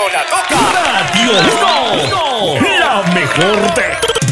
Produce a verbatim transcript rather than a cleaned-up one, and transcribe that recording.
no la toca. Radio No, no, la mejor de